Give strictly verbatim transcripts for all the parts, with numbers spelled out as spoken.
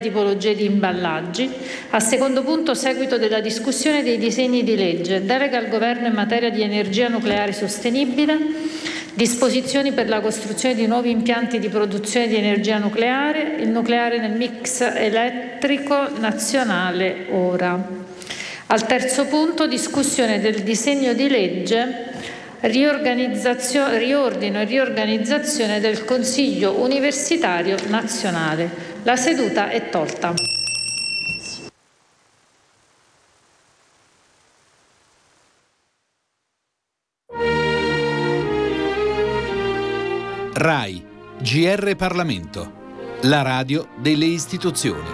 tipologie di imballaggi. Al secondo punto, seguito della discussione dei disegni di legge, delega al Governo in materia di energia nucleare sostenibile, disposizioni per la costruzione di nuovi impianti di produzione di energia nucleare, il nucleare nel mix elettrico nazionale ora. Al terzo punto, discussione del disegno di legge riorganizzazione, riordino e riorganizzazione del Consiglio Universitario Nazionale. La seduta è tolta. RAI, G R Parlamento, la radio delle istituzioni.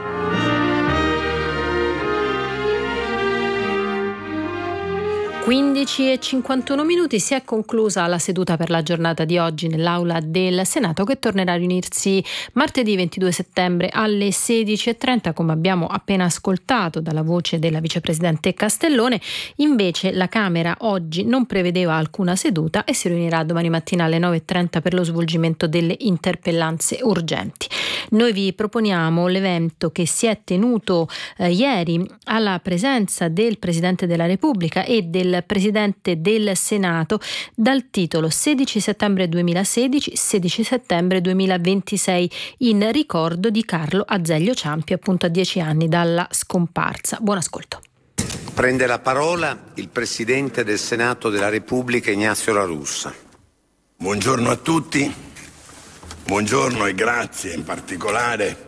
quindici e cinquantuno minuti, si è conclusa la seduta per la giornata di oggi nell'aula del Senato, che tornerà a riunirsi martedì ventidue settembre alle sedici e trenta, come abbiamo appena ascoltato dalla voce della vicepresidente Castellone. Invece la Camera oggi non prevedeva alcuna seduta e si riunirà domani mattina alle nove e trenta per lo svolgimento delle interpellanze urgenti. Noi vi proponiamo l'evento che si è tenuto eh, ieri alla presenza del Presidente della Repubblica e del Presidente del Senato, dal titolo sedici settembre duemilasedici sedici settembre duemilaventisei, in ricordo di Carlo Azeglio Ciampi, appunto a dieci anni dalla scomparsa. Buon ascolto. Prende la parola il Presidente del Senato della Repubblica, Ignazio La Russa. Buongiorno a tutti, buongiorno e grazie in particolare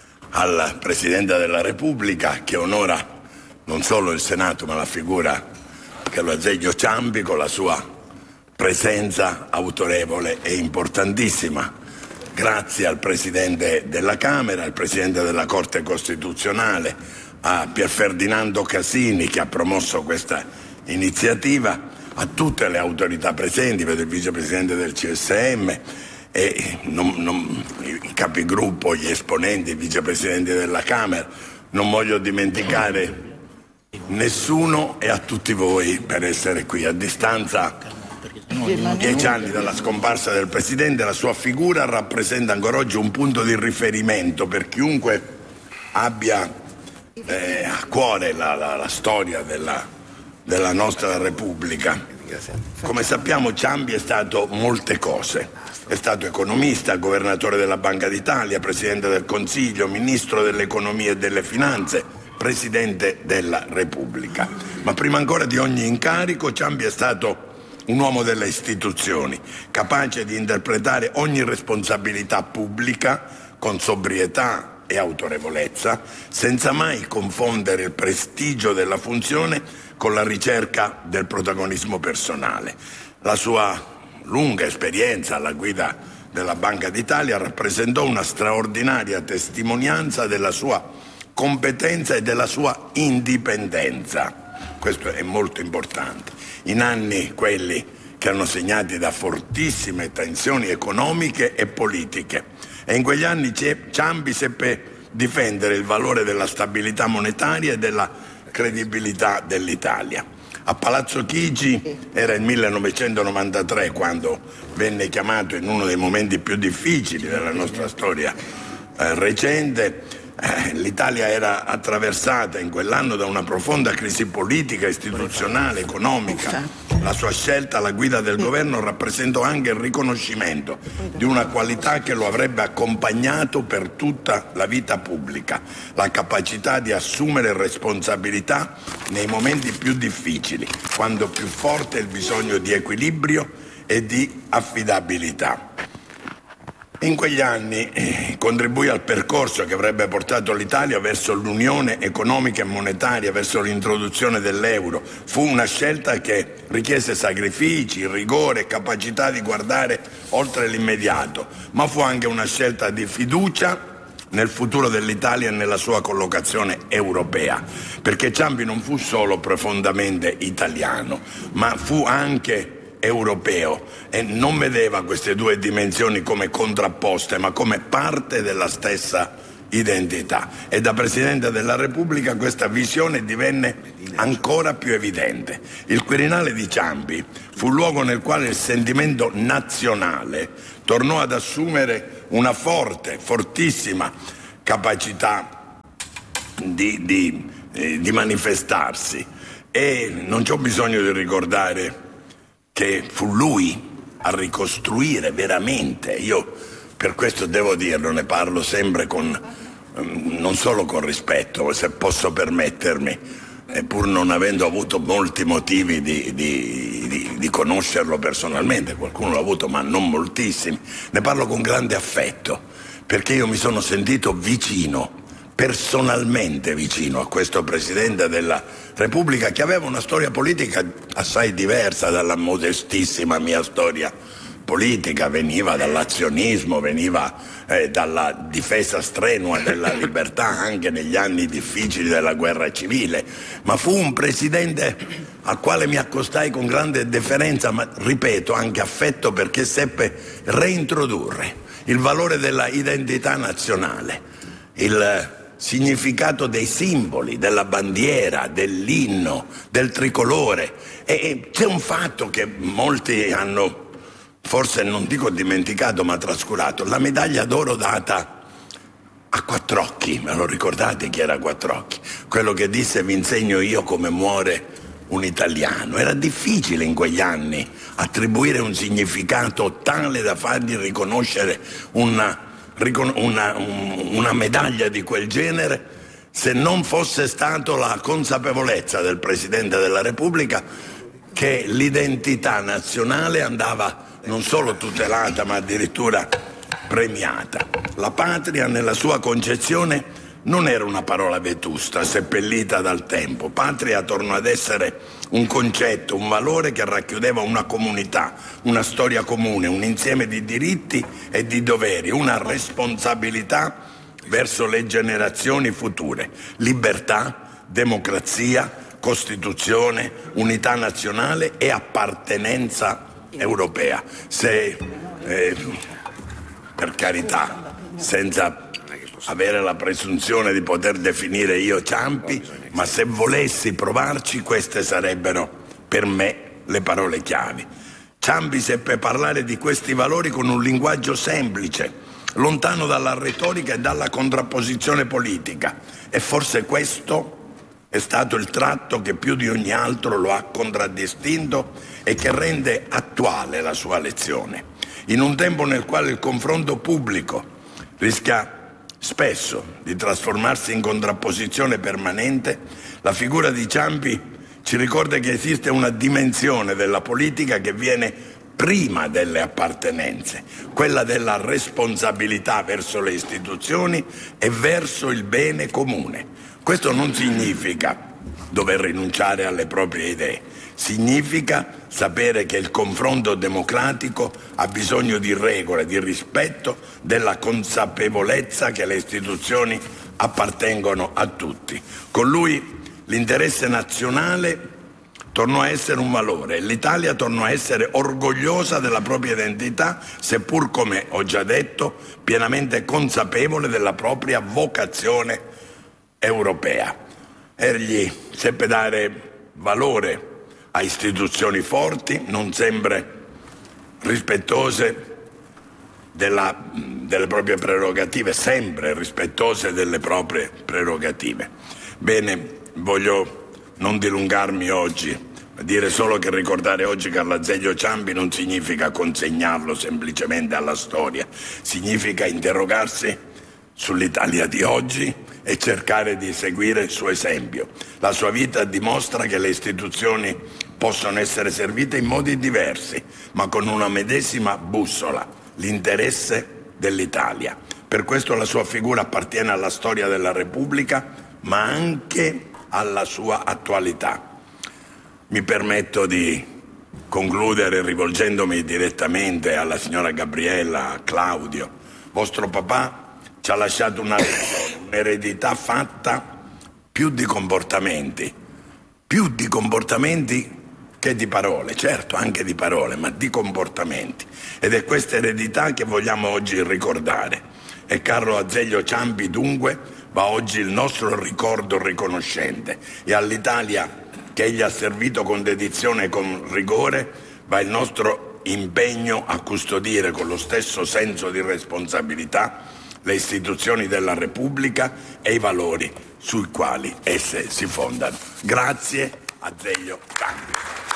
al Presidente della Repubblica, che onora non solo il Senato ma la figura Carlo Azeglio Ciampi con la sua presenza autorevole e importantissima. Grazie al Presidente della Camera, al Presidente della Corte Costituzionale, a Pier Ferdinando Casini che ha promosso questa iniziativa, a tutte le autorità presenti, vedo il Vicepresidente del C S M e non, non, i capigruppo, gli esponenti, i Vicepresidenti della Camera. Non voglio dimenticare nessuno e a tutti voi per essere qui. A distanza dieci anni dalla scomparsa del Presidente, la sua figura rappresenta ancora oggi un punto di riferimento per chiunque abbia eh, a cuore la, la, la storia della, della nostra Repubblica. Come sappiamo, Ciampi è stato molte cose. È stato economista, governatore della Banca d'Italia, Presidente del Consiglio, Ministro dell'Economia e delle Finanze, Presidente della Repubblica. Ma prima ancora di ogni incarico, Ciampi è stato un uomo delle istituzioni, capace di interpretare ogni responsabilità pubblica con sobrietà e autorevolezza, senza mai confondere il prestigio della funzione con la ricerca del protagonismo personale. La sua lunga esperienza alla guida della Banca d'Italia rappresentò una straordinaria testimonianza della sua competenza e della sua indipendenza. Questo è molto importante. In anni quelli che erano segnati da fortissime tensioni economiche e politiche. E in quegli anni Ciampi seppe difendere il valore della stabilità monetaria e della credibilità dell'Italia. A Palazzo Chigi era il millenovecentonovantatré quando venne chiamato in uno dei momenti più difficili della nostra storia eh, recente. Eh, L'Italia era attraversata in quell'anno da una profonda crisi politica, istituzionale, economica. La sua scelta alla guida del governo rappresentò anche il riconoscimento di una qualità che lo avrebbe accompagnato per tutta la vita pubblica: la capacità di assumere responsabilità nei momenti più difficili, quando più forte è il bisogno di equilibrio e di affidabilità. In quegli anni eh, contribuì al percorso che avrebbe portato l'Italia verso l'unione economica e monetaria, verso l'introduzione dell'euro. Fu una scelta che richiese sacrifici, rigore e capacità di guardare oltre l'immediato, ma fu anche una scelta di fiducia nel futuro dell'Italia e nella sua collocazione europea, perché Ciampi non fu solo profondamente italiano, ma fu anche europeo e non vedeva queste due dimensioni come contrapposte, ma come parte della stessa identità. E da Presidente della Repubblica questa visione divenne ancora più evidente. Il Quirinale di Ciampi fu il luogo nel quale il sentimento nazionale tornò ad assumere una forte, fortissima capacità di, di, eh, di manifestarsi. E non c'ho bisogno di ricordare che fu lui a ricostruire veramente, io per questo devo dirlo, ne parlo sempre con, non solo con rispetto, se posso permettermi, pur non avendo avuto molti motivi di, di, di, di conoscerlo personalmente, qualcuno l'ha avuto ma non moltissimi, ne parlo con grande affetto, perché io mi sono sentito vicino, personalmente vicino a questo Presidente della Repubblica, che aveva una storia politica assai diversa dalla modestissima mia storia politica, veniva dall'azionismo, veniva eh, dalla difesa strenua della libertà anche negli anni difficili della guerra civile, ma fu un Presidente al quale mi accostai con grande deferenza, ma ripeto anche affetto, perché seppe reintrodurre il valore della identità nazionale, il significato dei simboli, della bandiera, dell'inno, del tricolore. E, e c'è un fatto che molti hanno, forse non dico dimenticato, ma trascurato: la medaglia d'oro data a Quattrocchi. Me lo ricordate chi era Quattrocchi? Quello che disse: vi insegno io come muore un italiano. Era difficile in quegli anni attribuire un significato tale da fargli riconoscere una Una, una medaglia di quel genere, se non fosse stato la consapevolezza del Presidente della Repubblica che l'identità nazionale andava non solo tutelata ma addirittura premiata. La patria, nella sua concezione, non era una parola vetusta, seppellita dal tempo. Patria tornò ad essere un concetto, un valore che racchiudeva una comunità, una storia comune, un insieme di diritti e di doveri, una responsabilità verso le generazioni future. Libertà, democrazia, Costituzione, unità nazionale e appartenenza europea. Se, eh, per carità, senza avere la presunzione di poter definire io Ciampi, ma se volessi provarci, queste sarebbero per me le parole chiavi. Ciampi seppe parlare di questi valori con un linguaggio semplice, lontano dalla retorica e dalla contrapposizione politica, e forse questo è stato il tratto che più di ogni altro lo ha contraddistinto e che rende attuale la sua lezione. In un tempo nel quale il confronto pubblico rischia spesso di trasformarsi in contrapposizione permanente, la figura di Ciampi ci ricorda che esiste una dimensione della politica che viene prima delle appartenenze, quella della responsabilità verso le istituzioni e verso il bene comune. Questo non significa dover rinunciare alle proprie idee, significa sapere che il confronto democratico ha bisogno di regole, di rispetto, della consapevolezza che le istituzioni appartengono a tutti. Con lui l'interesse nazionale tornò a essere un valore e l'Italia tornò a essere orgogliosa della propria identità, seppur, come ho già detto, pienamente consapevole della propria vocazione europea. Egli seppe dare valore a istituzioni forti, non sempre rispettose della, delle proprie prerogative, sempre rispettose delle proprie prerogative. Bene, voglio non dilungarmi oggi, dire solo che ricordare oggi Carlo Azeglio Ciampi non significa consegnarlo semplicemente alla storia, significa interrogarsi sull'Italia di oggi e cercare di seguire il suo esempio. La sua vita dimostra che le istituzioni possono essere servite in modi diversi, ma con una medesima bussola, l'interesse dell'Italia. Per questo la sua figura appartiene alla storia della Repubblica, ma anche alla sua attualità. Mi permetto di concludere rivolgendomi direttamente alla signora Gabriella, a Claudio. Vostro papà ci ha lasciato una lezione, un'eredità fatta più di comportamenti, più di comportamenti che di parole, certo anche di parole, ma di comportamenti. Ed è questa eredità che vogliamo oggi ricordare. E Carlo Azeglio Ciampi dunque va oggi il nostro ricordo riconoscente, e all'Italia che egli ha servito con dedizione e con rigore va il nostro impegno a custodire con lo stesso senso di responsabilità le istituzioni della Repubblica e i valori sui quali esse si fondano. Grazie a Azeglio Ciampi.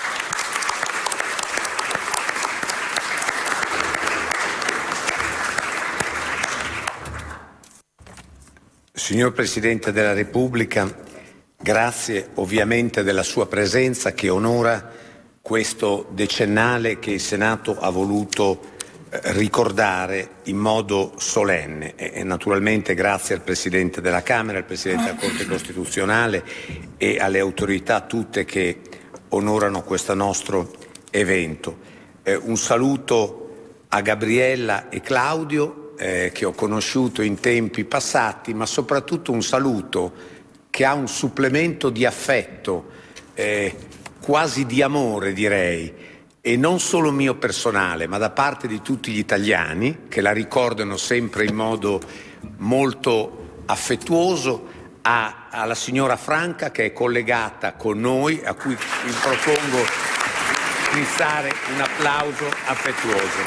Signor Presidente della Repubblica, grazie ovviamente della sua presenza che onora questo decennale che il Senato ha voluto ricordare in modo solenne e naturalmente grazie al Presidente della Camera, al Presidente della Corte Costituzionale e alle autorità tutte che onorano questo nostro evento. Eh, un saluto a Gabriella e Claudio eh, che ho conosciuto in tempi passati, ma soprattutto un saluto che ha un supplemento di affetto, eh, quasi di amore direi, e non solo mio personale, ma da parte di tutti gli italiani che la ricordano sempre in modo molto affettuoso, a, alla signora Franca che è collegata con noi, a cui vi propongo di fare un applauso affettuoso.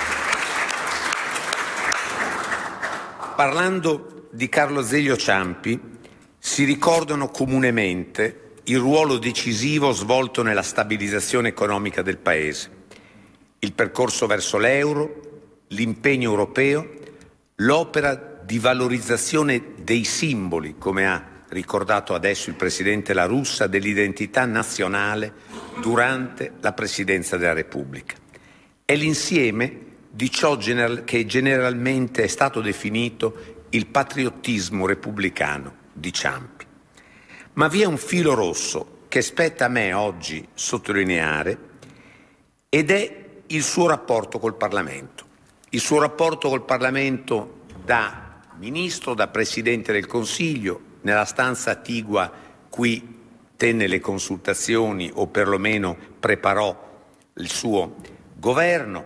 Parlando di Carlo Azeglio Ciampi, si ricordano comunemente il ruolo decisivo svolto nella stabilizzazione economica del Paese, il percorso verso l'euro, l'impegno europeo, l'opera di valorizzazione dei simboli, come ha ricordato adesso il Presidente La Russa, dell'identità nazionale durante la Presidenza della Repubblica. È l'insieme di ciò general- che generalmente è stato definito il patriottismo repubblicano di Ciampi. Ma vi è un filo rosso che spetta a me oggi sottolineare ed è il suo rapporto col Parlamento. Il suo rapporto col Parlamento da Ministro, da Presidente del Consiglio, nella stanza attigua qui tenne le consultazioni o perlomeno preparò il suo governo,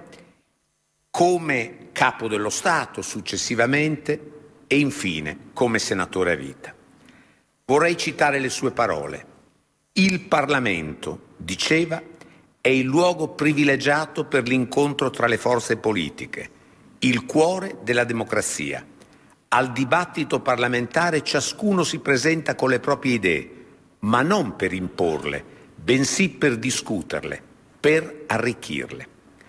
come Capo dello Stato successivamente e infine come senatore a vita. Vorrei citare le sue parole. Il Parlamento, diceva, è il luogo privilegiato per l'incontro tra le forze politiche, il cuore della democrazia. Al dibattito parlamentare ciascuno si presenta con le proprie idee, ma non per imporle, bensì per discuterle, per arricchirle.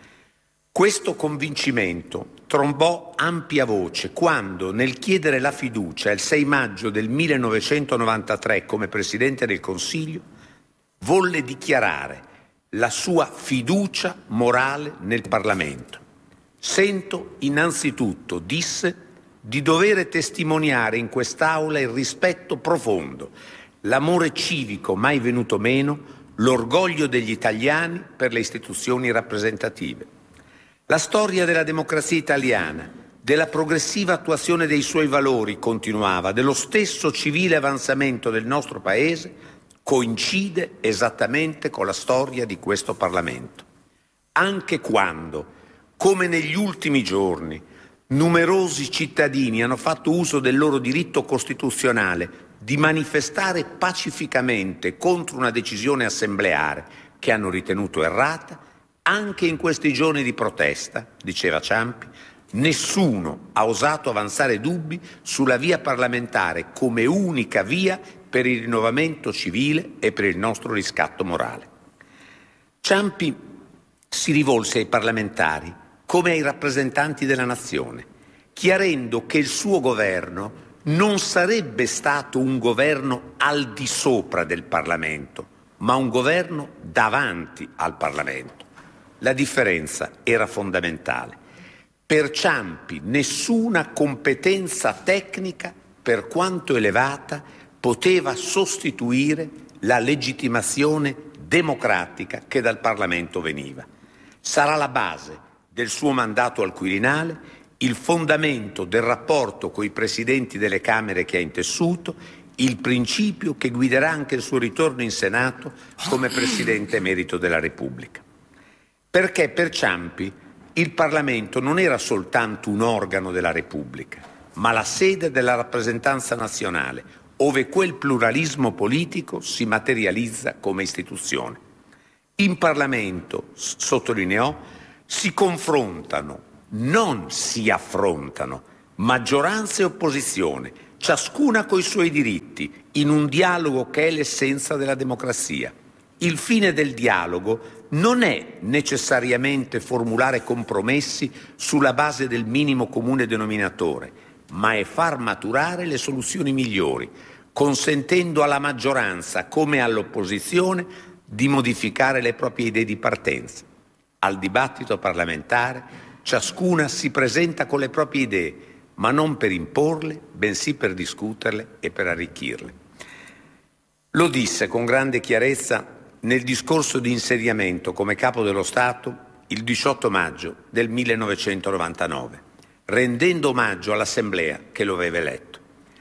Questo convincimento trombò ampia voce quando, nel chiedere la fiducia il sei maggio del millenovecentonovantatré come Presidente del Consiglio, volle dichiarare la sua fiducia morale nel Parlamento. Sento innanzitutto, disse, di dovere testimoniare in quest'Aula il rispetto profondo, l'amore civico mai venuto meno, l'orgoglio degli italiani per le istituzioni rappresentative. La storia della democrazia italiana, della progressiva attuazione dei suoi valori, continuava, dello stesso civile avanzamento del nostro Paese, coincide esattamente con la storia di questo Parlamento. Anche quando, come negli ultimi giorni, numerosi cittadini hanno fatto uso del loro diritto costituzionale di manifestare pacificamente contro una decisione assembleare che hanno ritenuto errata, anche in questi giorni di protesta, diceva Ciampi, nessuno ha osato avanzare dubbi sulla via parlamentare come unica via per il rinnovamento civile e per il nostro riscatto morale. Ciampi si rivolse ai parlamentari come ai rappresentanti della nazione, chiarendo che il suo governo non sarebbe stato un governo al di sopra del Parlamento, ma un governo davanti al Parlamento. La differenza era fondamentale. Per Ciampi nessuna competenza tecnica, per quanto elevata, poteva sostituire la legittimazione democratica che dal Parlamento veniva. Sarà la base del suo mandato al Quirinale, il fondamento del rapporto coi presidenti delle Camere che ha intessuto, il principio che guiderà anche il suo ritorno in Senato come Presidente emerito della Repubblica. Perché per Ciampi il Parlamento non era soltanto un organo della Repubblica, ma la sede della rappresentanza nazionale, ove quel pluralismo politico si materializza come istituzione. In Parlamento, sottolineò, si confrontano, non si affrontano, maggioranza e opposizione, ciascuna coi suoi diritti, in un dialogo che è l'essenza della democrazia. Il fine del dialogo non è necessariamente formulare compromessi sulla base del minimo comune denominatore, ma è far maturare le soluzioni migliori, consentendo alla maggioranza come all'opposizione di modificare le proprie idee di partenza. Al dibattito parlamentare ciascuna si presenta con le proprie idee, ma non per imporle, bensì per discuterle e per arricchirle. Lo disse con grande chiarezza nel discorso di insediamento come Capo dello Stato il diciotto maggio del millenovecentonovantanove, rendendo omaggio all'Assemblea che lo aveva eletto,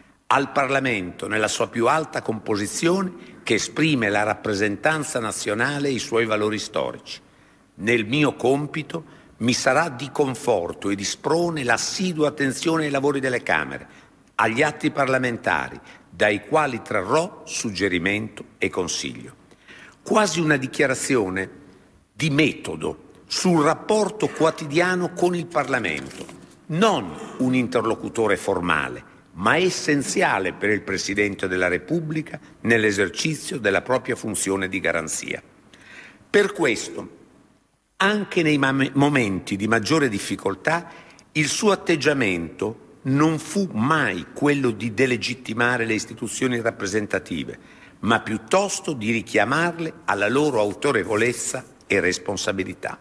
al Parlamento nella sua più alta composizione che esprime la rappresentanza nazionale e i suoi valori storici. Nel mio compito mi sarà di conforto e di sprone l'assidua attenzione ai lavori delle Camere, agli atti parlamentari, dai quali trarrò suggerimento e consiglio. Quasi una dichiarazione di metodo sul rapporto quotidiano con il Parlamento, non un interlocutore formale, ma essenziale per il Presidente della Repubblica nell'esercizio della propria funzione di garanzia. Per questo, anche nei momenti di maggiore difficoltà, il suo atteggiamento non fu mai quello di delegittimare le istituzioni rappresentative, ma piuttosto di richiamarle alla loro autorevolezza e responsabilità.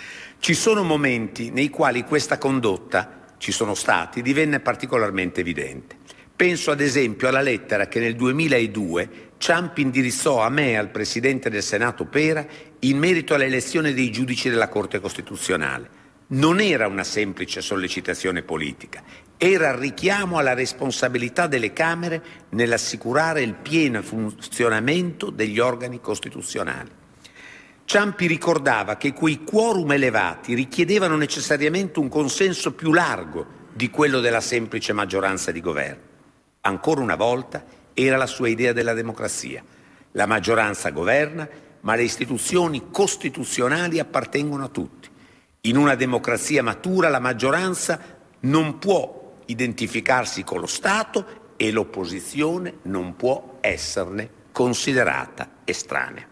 Ci sono momenti nei quali questa condotta, ci sono stati, divenne particolarmente evidente. Penso ad esempio alla lettera che nel duemiladue Ciampi indirizzò a me e al Presidente del Senato Pera in merito all'elezione dei giudici della Corte Costituzionale. Non era una semplice sollecitazione politica, era il richiamo alla responsabilità delle Camere nell'assicurare il pieno funzionamento degli organi costituzionali. Ciampi ricordava che quei quorum elevati richiedevano necessariamente un consenso più largo di quello della semplice maggioranza di governo. Ancora una volta era la sua idea della democrazia. La maggioranza governa, ma le istituzioni costituzionali appartengono a tutti. In una democrazia matura la maggioranza non può identificarsi con lo Stato e l'opposizione non può esserne considerata estranea.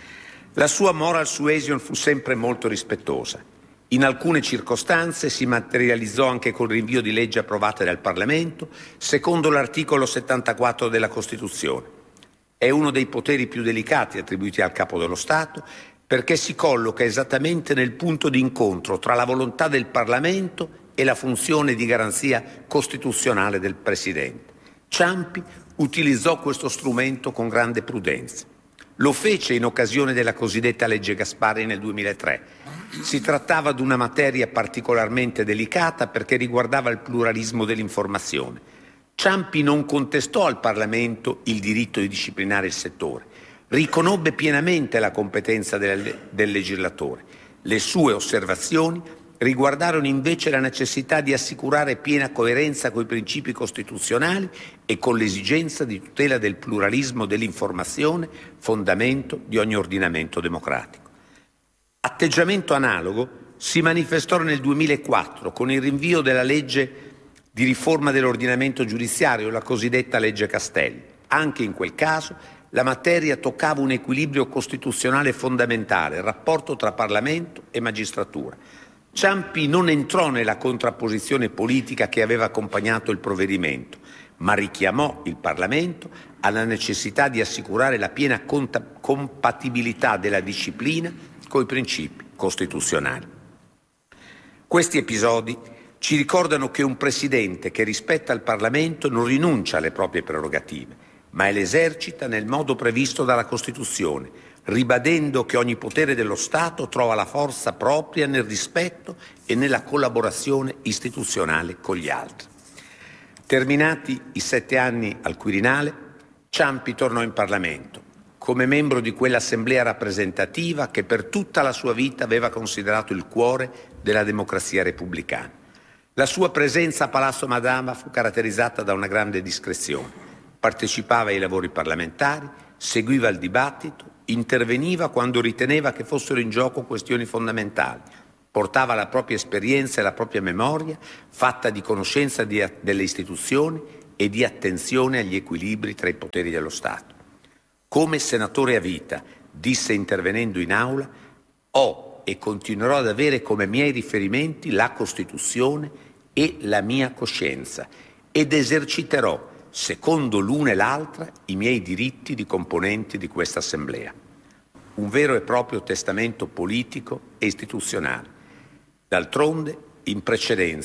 La sua moral suasion fu sempre molto rispettosa. In alcune circostanze si materializzò anche col rinvio di leggi approvate dal Parlamento, secondo l'articolo settantaquattro della Costituzione. È uno dei poteri più delicati attribuiti al Capo dello Stato, perché si colloca esattamente nel punto di incontro tra la volontà del Parlamento e la funzione di garanzia costituzionale del Presidente. Ciampi utilizzò questo strumento con grande prudenza. Lo fece in occasione della cosiddetta legge Gasparri nel duemilatré. Si trattava di una materia particolarmente delicata perché riguardava il pluralismo dell'informazione. Ciampi non contestò al Parlamento il diritto di disciplinare il settore. Riconobbe pienamente la competenza del, del legislatore. Le sue osservazioni riguardarono invece la necessità di assicurare piena coerenza con i principi costituzionali e con l'esigenza di tutela del pluralismo dell'informazione, fondamento di ogni ordinamento democratico. Atteggiamento analogo si manifestò nel duemilaquattro con il rinvio della legge di riforma dell'ordinamento giudiziario, la cosiddetta legge Castelli. Anche in quel caso la materia toccava un equilibrio costituzionale fondamentale, il rapporto tra Parlamento e magistratura. Ciampi non entrò nella contrapposizione politica che aveva accompagnato il provvedimento, ma richiamò il Parlamento alla necessità di assicurare la piena compatibilità della disciplina coi principi costituzionali. Questi episodi ci ricordano che un Presidente che rispetta il Parlamento non rinuncia alle proprie prerogative, ma le esercita nel modo previsto dalla Costituzione, ribadendo che ogni potere dello Stato trova la forza propria nel rispetto e nella collaborazione istituzionale con gli altri. Terminati i sette anni al Quirinale, Ciampi tornò in Parlamento, come membro di quell'assemblea rappresentativa che per tutta la sua vita aveva considerato il cuore della democrazia repubblicana. La sua presenza a Palazzo Madama fu caratterizzata da una grande discrezione. Partecipava ai lavori parlamentari, seguiva il dibattito, interveniva quando riteneva che fossero in gioco questioni fondamentali, portava la propria esperienza e la propria memoria, fatta di conoscenza di, delle istituzioni e di attenzione agli equilibri tra i poteri dello Stato. Come senatore a vita, disse intervenendo in aula, ho e continuerò ad avere come miei riferimenti la Costituzione e la mia coscienza ed eserciterò, secondo l'una e l'altra, i miei diritti di componenti di questa Assemblea. Un vero e proprio testamento politico e istituzionale. D'altronde, in precedenza,